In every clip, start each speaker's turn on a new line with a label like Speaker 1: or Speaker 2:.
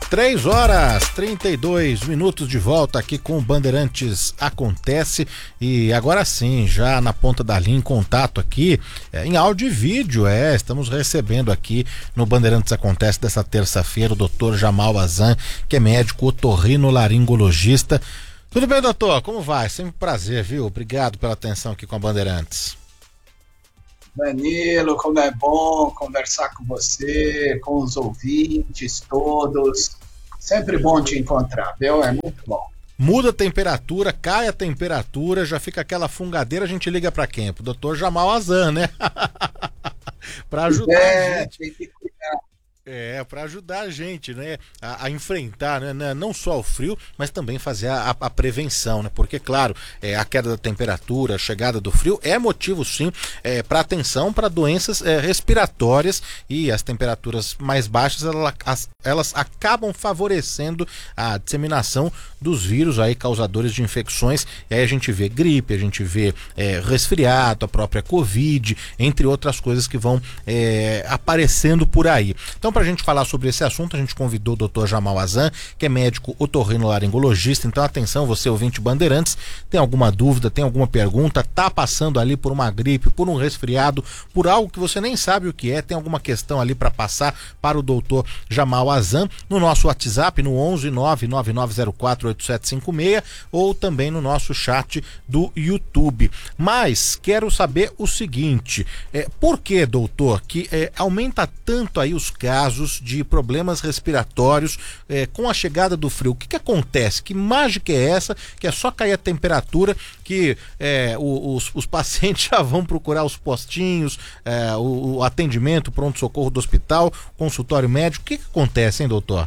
Speaker 1: 3h32 de volta aqui com o Bandeirantes Acontece, e agora sim, já na ponta da linha, em contato aqui, em áudio e vídeo, estamos recebendo aqui no Bandeirantes Acontece dessa terça-feira o Dr. Jamal Azan, que é médico otorrinolaringologista. Tudo bem, doutor? Como vai? Sempre um prazer, viu? Obrigado pela atenção aqui com a Bandeirantes.
Speaker 2: Danilo, como é bom conversar com você, com os ouvintes todos. Sempre bom te encontrar, viu? É muito bom.
Speaker 1: Muda a temperatura, cai a temperatura, já fica aquela fungadeira, a gente liga para quem? Pro Dr. Jamal Azan, né? Para ajudar a gente.
Speaker 2: Tem que cuidar.
Speaker 1: Para ajudar a gente, né, a enfrentar, né, não só o frio, mas também fazer a prevenção, né, porque, claro, a queda da temperatura, a chegada do frio é motivo, sim, para atenção para doenças respiratórias, e as temperaturas mais baixas, elas acabam favorecendo a disseminação dos vírus aí causadores de infecções, e aí a gente vê gripe, a gente vê resfriado, a própria Covid, entre outras coisas que vão aparecendo por aí. Então, para a gente falar sobre esse assunto, a gente convidou o Dr. Jamal Azan, que é médico otorrinolaringologista. Então, atenção, você ouvinte Bandeirantes, tem alguma dúvida, tem alguma pergunta, tá passando ali por uma gripe, por um resfriado, por algo que você nem sabe o que tem alguma questão ali para passar para o Dr. Jamal Azan, no nosso WhatsApp, no 11 99904 8756, ou também no nosso chat do YouTube. Mas quero saber o seguinte, por que, doutor, que aumenta tanto aí os casos de problemas respiratórios com a chegada do frio? O que acontece? Que mágica é essa? Que é só cair a temperatura que os pacientes já vão procurar os postinhos, o atendimento, o pronto-socorro do hospital, consultório médico. O que acontece, hein, doutor?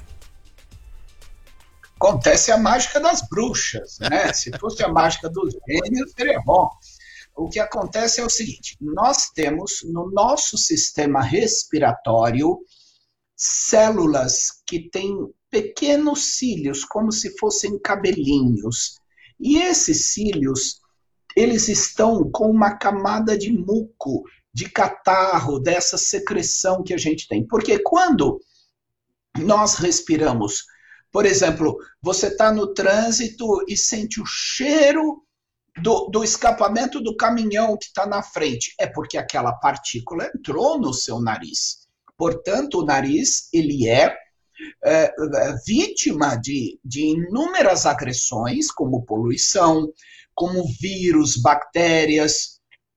Speaker 2: Acontece a mágica das bruxas, né? Se fosse a mágica dos gênios, seria bom. O que acontece é o seguinte: nós temos no nosso sistema respiratório células que têm pequenos cílios, como se fossem cabelinhos. E esses cílios, eles estão com uma camada de muco, de catarro, dessa secreção que a gente tem. Porque quando nós respiramos, por exemplo, você está no trânsito e sente o cheiro do escapamento do caminhão que está na frente, é porque aquela partícula entrou no seu nariz. Portanto, o nariz ele é vítima de inúmeras agressões, como poluição, como vírus, bactérias,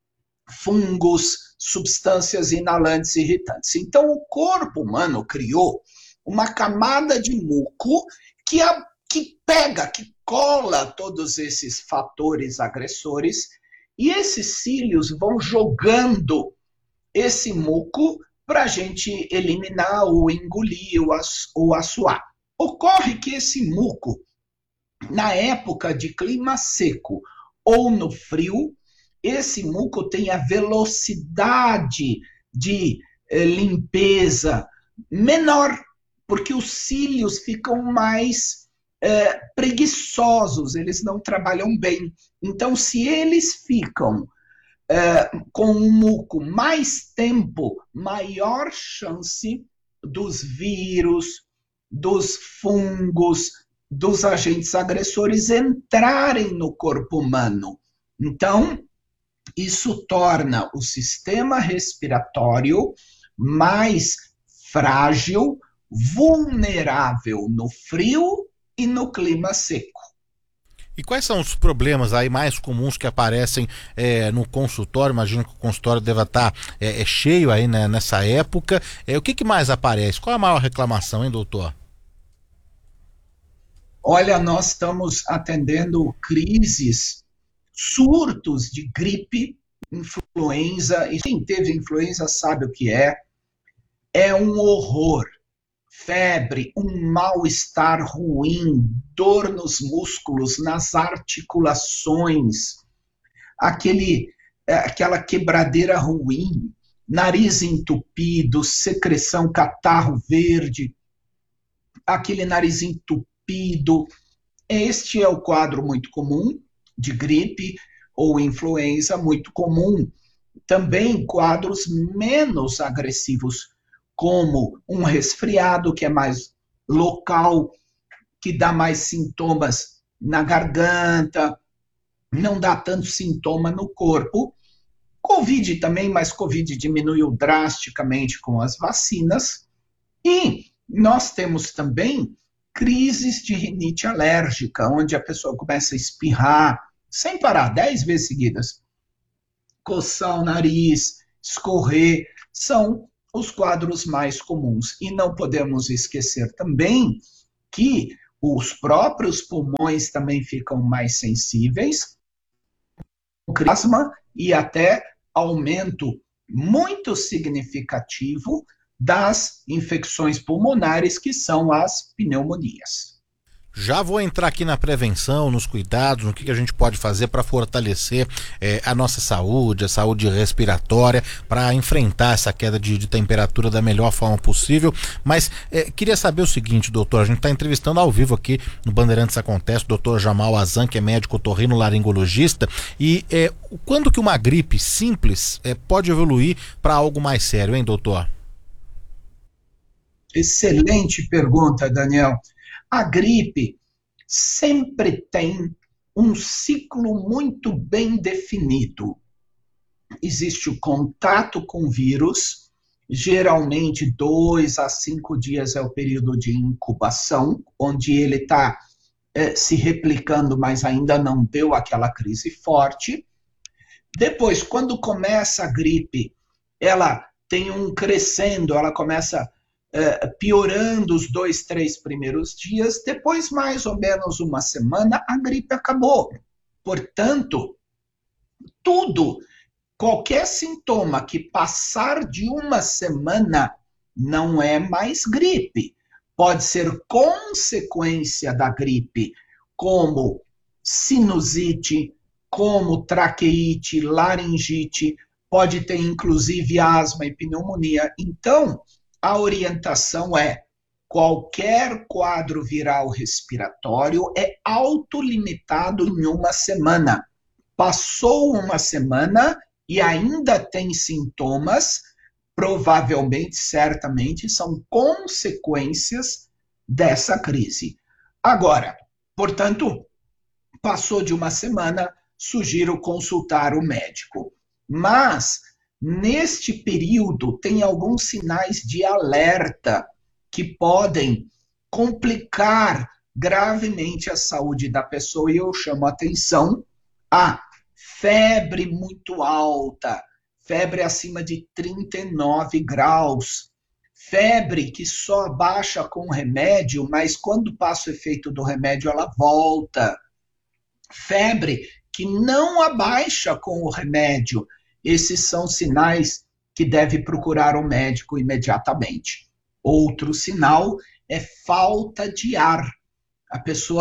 Speaker 2: fungos, substâncias inalantes irritantes. Então, o corpo humano criou uma camada de muco que pega, que cola todos esses fatores agressores, e esses cílios vão jogando esse muco para a gente eliminar ou engolir ou assoar. Ocorre que esse muco, na época de clima seco ou no frio, esse muco tem a velocidade de limpeza menor, porque os cílios ficam mais preguiçosos, eles não trabalham bem. Então, se eles ficam com um muco mais tempo, maior chance dos vírus, dos fungos, dos agentes agressores entrarem no corpo humano. Então, isso torna o sistema respiratório mais frágil, vulnerável no frio e no clima seco.
Speaker 1: E quais são os problemas aí mais comuns que aparecem no consultório? Imagino que o consultório deva estar cheio aí, né, nessa época. O que mais aparece? Qual é a maior reclamação, hein, doutor?
Speaker 2: Olha, nós estamos atendendo crises, surtos de gripe, influenza, e quem teve influenza sabe o que é. É um horror. Febre, um mal-estar ruim, dor nos músculos, nas articulações, aquela quebradeira ruim, nariz entupido, secreção, catarro verde, aquele nariz entupido. Este é o quadro muito comum de gripe ou influenza, muito comum. Também quadros menos agressivos, como um resfriado, que é mais local que dá mais sintomas na garganta, não dá tanto sintoma no corpo. Covid também, mas Covid diminuiu drasticamente com as vacinas. E nós temos também crises de rinite alérgica, onde a pessoa começa a espirrar sem parar, 10 vezes seguidas, coçar o nariz, escorrer, são os quadros mais comuns. E não podemos esquecer também que os próprios pulmões também ficam mais sensíveis, asma e até aumento muito significativo das infecções pulmonares, que são as pneumonias.
Speaker 1: Já vou entrar aqui na prevenção, nos cuidados, no que a gente pode fazer para fortalecer a nossa saúde, a saúde respiratória, para enfrentar essa queda de temperatura da melhor forma possível. Mas queria saber o seguinte, doutor, a gente está entrevistando ao vivo aqui no Bandeirantes Acontece o doutor Jamal Azan, que é médico otorrino-laringologista, e quando que uma gripe simples pode evoluir para algo mais sério, hein, doutor?
Speaker 2: Excelente pergunta, Daniel. A gripe sempre tem um ciclo muito bem definido. Existe o contato com o vírus, geralmente 2 a 5 dias é o período de incubação, onde ele está se replicando, mas ainda não deu aquela crise forte. Depois, quando começa a gripe, ela tem um crescendo, ela começa piorando os 2, 3 primeiros dias, depois mais ou menos uma semana, a gripe acabou. Portanto, qualquer sintoma que passar de uma semana não é mais gripe. Pode ser consequência da gripe, como sinusite, como traqueite, laringite, pode ter inclusive asma e pneumonia. Então, a orientação é: qualquer quadro viral respiratório é autolimitado em uma semana. Passou uma semana e ainda tem sintomas, provavelmente, certamente, são consequências dessa crise. Agora, portanto, passou de uma semana, sugiro consultar o médico. Mas neste período, tem alguns sinais de alerta que podem complicar gravemente a saúde da pessoa, e eu chamo a atenção a febre muito alta, febre acima de 39 graus, febre que só abaixa com remédio, mas quando passa o efeito do remédio ela volta, febre que não abaixa com o remédio. Esses são sinais que deve procurar o médico imediatamente. Outro sinal é falta de ar. A pessoa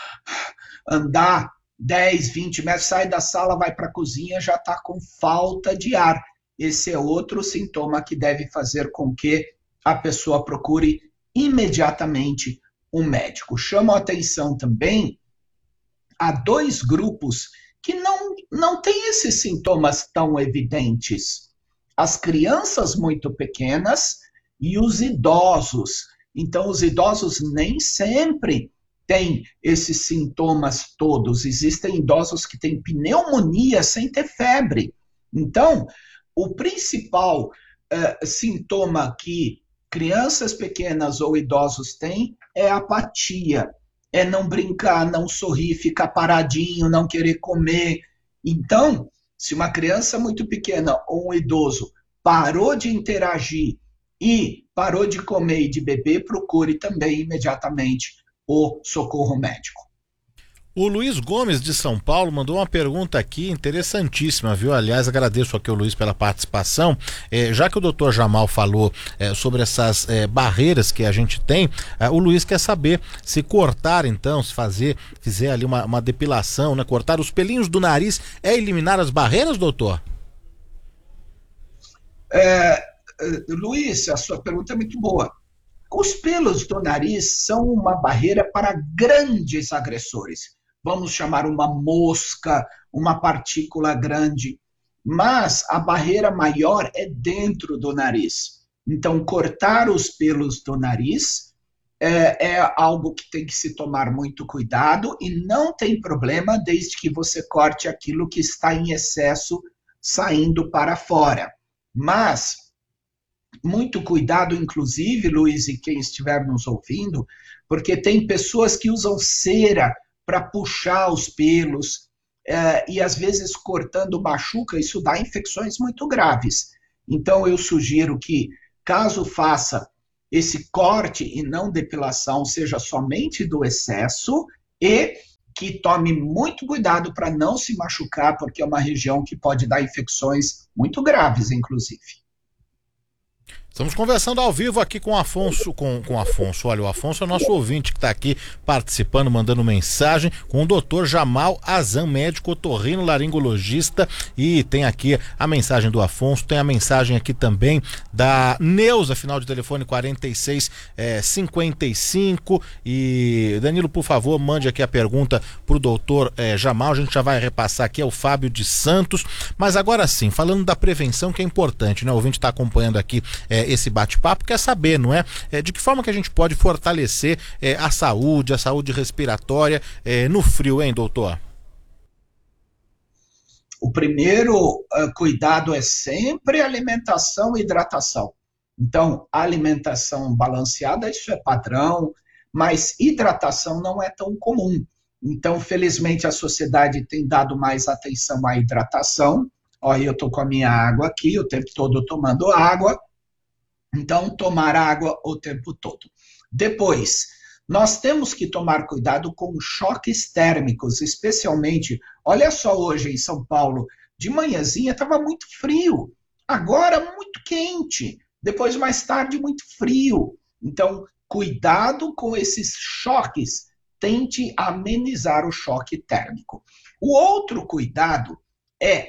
Speaker 2: andar 10, 20 metros, sai da sala, vai para a cozinha, já está com falta de ar. Esse é outro sintoma que deve fazer com que a pessoa procure imediatamente um médico. Chamo a atenção também a 2 grupos que não têm esses sintomas tão evidentes. As crianças muito pequenas e os idosos. Então, os idosos nem sempre têm esses sintomas todos. Existem idosos que têm pneumonia sem ter febre. Então, o principal sintoma que crianças pequenas ou idosos têm é apatia. É não brincar, não sorrir, ficar paradinho, não querer comer. Então, se uma criança muito pequena ou um idoso parou de interagir e parou de comer e de beber, procure também imediatamente o socorro médico.
Speaker 1: O Luiz Gomes de São Paulo mandou uma pergunta aqui interessantíssima, viu? Aliás, agradeço aqui ao Luiz pela participação. Já que o doutor Jamal falou sobre essas barreiras que a gente tem, o Luiz quer saber se cortar, então, se fizer ali uma depilação, né? Cortar os pelinhos do nariz é eliminar as barreiras, doutor?
Speaker 2: Luiz, a sua pergunta é muito boa. Os pelos do nariz são uma barreira para grandes agressores. Vamos chamar uma mosca, uma partícula grande. Mas a barreira maior é dentro do nariz. Então, cortar os pelos do nariz é algo que tem que se tomar muito cuidado e não tem problema desde que você corte aquilo que está em excesso saindo para fora. Mas muito cuidado, inclusive, Luiz, e quem estiver nos ouvindo, porque tem pessoas que usam cera para puxar os pelos, e às vezes cortando machuca, isso dá infecções muito graves. Então eu sugiro que, caso faça esse corte e não depilação, seja somente do excesso e que tome muito cuidado para não se machucar, porque é uma região que pode dar infecções muito graves, inclusive.
Speaker 1: Estamos conversando ao vivo aqui com o Afonso, com Afonso. Olha, o Afonso é nosso ouvinte que está aqui participando, mandando mensagem, com o doutor Jamal Azam, médico otorrino laringologista, e tem aqui a mensagem do Afonso, tem a mensagem aqui também da Neuza, final de telefone 4655, e Danilo, por favor, mande aqui a pergunta para o doutor Jamal, a gente já vai repassar aqui, é o Fábio de Santos, mas agora sim, falando da prevenção, que é importante, né? O ouvinte está acompanhando aqui esse bate-papo, quer saber, não é? De que forma que a gente pode fortalecer a saúde respiratória no frio, hein, doutor?
Speaker 2: O primeiro cuidado é sempre alimentação e hidratação. Então, alimentação balanceada, isso é padrão, mas hidratação não é tão comum. Então, felizmente, a sociedade tem dado mais atenção à hidratação. Olha, eu estou com a minha água aqui, o tempo todo tomando água. Então, tomar água o tempo todo. Depois, nós temos que tomar cuidado com choques térmicos, especialmente, olha só hoje em São Paulo, de manhãzinha estava muito frio, agora muito quente, depois mais tarde muito frio. Então, cuidado com esses choques, tente amenizar o choque térmico. O outro cuidado é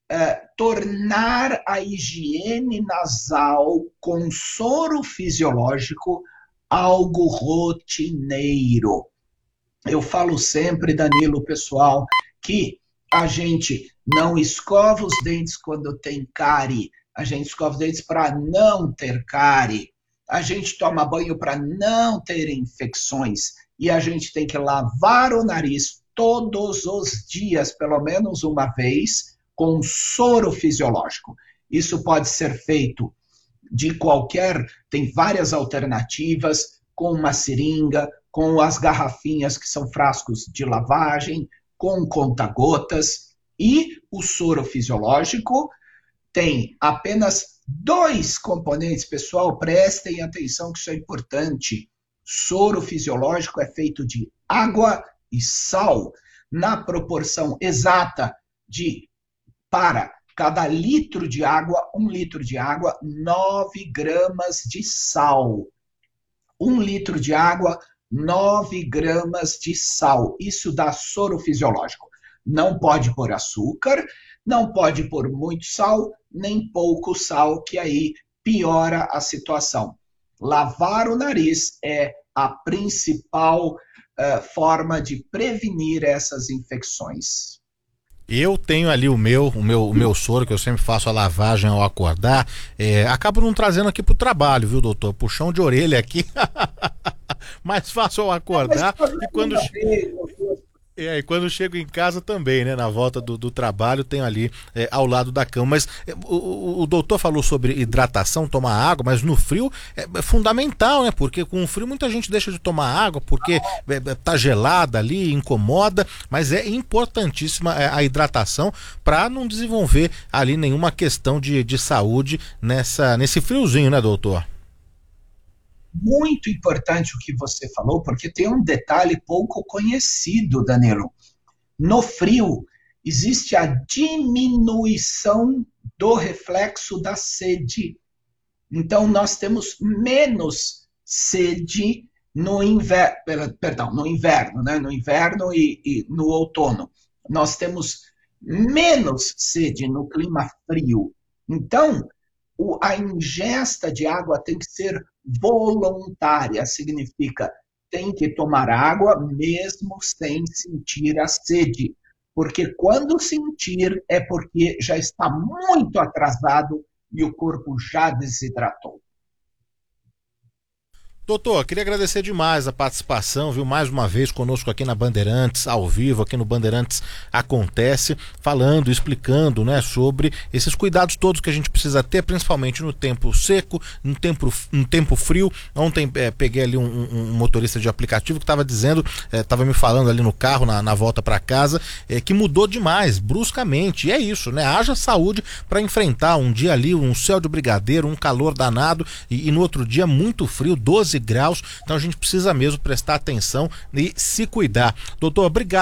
Speaker 2: tornar a higiene nasal com soro fisiológico algo rotineiro. Eu falo sempre, Danilo, pessoal, que a gente não escova os dentes quando tem cárie, a gente escova os dentes para não ter cárie, a gente toma banho para não ter infecções e a gente tem que lavar o nariz todos os dias, pelo menos uma vez, com soro fisiológico. Isso pode ser feito de qualquer, tem várias alternativas, com uma seringa, com as garrafinhas que são frascos de lavagem, com conta-gotas, e o soro fisiológico tem apenas 2 componentes, pessoal, prestem atenção que isso é importante. Soro fisiológico é feito de água e sal, na proporção exata de para cada litro de água, 1 litro de água, 9 gramas de sal. 1 litro de água, 9 gramas de sal. Isso dá soro fisiológico. Não pode pôr açúcar, não pode pôr muito sal, nem pouco sal, que aí piora a situação. Lavar o nariz é a principal forma de prevenir essas infecções.
Speaker 1: Eu tenho ali o meu soro, que eu sempre faço a lavagem ao acordar, acabo não trazendo aqui pro trabalho, viu, doutor? Puxão de orelha aqui, mais fácil ao acordar, e quando chego em casa também, né? Na volta do trabalho, tenho ali ao lado da cama. Mas o doutor falou sobre hidratação, tomar água, mas no frio é fundamental, né? Porque com o frio muita gente deixa de tomar água porque tá gelada ali, incomoda, mas é importantíssima a hidratação para não desenvolver ali nenhuma questão de saúde nesse friozinho, né, doutor?
Speaker 2: Muito importante o que você falou, porque tem um detalhe pouco conhecido, Danilo. No frio, existe a diminuição do reflexo da sede. Então, nós temos menos sede no inverno, no inverno, né? No inverno e no outono. Nós temos menos sede no clima frio. Então, a ingesta de água tem que ser voluntária, significa tem que tomar água mesmo sem sentir a sede, porque quando sentir é porque já está muito atrasado e o corpo já desidratou.
Speaker 1: Doutor, queria agradecer demais a participação, viu, mais uma vez conosco aqui na Bandeirantes, ao vivo, aqui no Bandeirantes Acontece, falando, explicando, né, sobre esses cuidados todos que a gente precisa ter, principalmente no tempo seco, no tempo frio. Ontem peguei ali um motorista de aplicativo que estava dizendo, estava me falando ali no carro, na volta para casa, que mudou demais, bruscamente, e é isso, né, haja saúde para enfrentar um dia ali, um céu de brigadeiro, um calor danado, e no outro dia muito frio, 12 graus, então a gente precisa mesmo prestar atenção e se cuidar. Doutor, obrigado.